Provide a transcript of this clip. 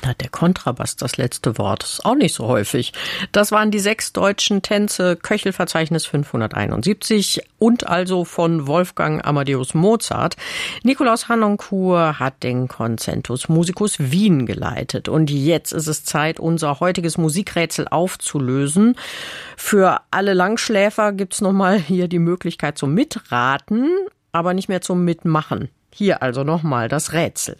Hat der Kontrabass das letzte Wort? Das ist auch nicht so häufig. Das waren die 6 deutschen Tänze, Köchelverzeichnis 571 und also von Wolfgang Amadeus Mozart. Nikolaus Harnoncourt hat den Concentus Musicus Wien geleitet. Und jetzt ist es Zeit, unser heutiges Musikrätsel aufzulösen. Für alle Langschläfer gibt's nochmal hier die Möglichkeit zum Mitraten, aber nicht mehr zum Mitmachen. Hier also nochmal das Rätsel.